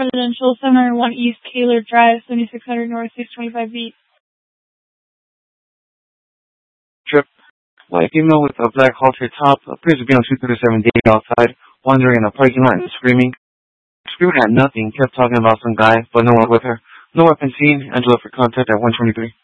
Presidential, 701 East Kaler Drive, 7600 North, 625 feet. Trip. White female with a black halter top appears to be on 237 dating outside, wandering in a parking lot and screaming. Screaming at nothing, kept talking about some guy, but no one with her. No weapon seen. Angela for contact at 123.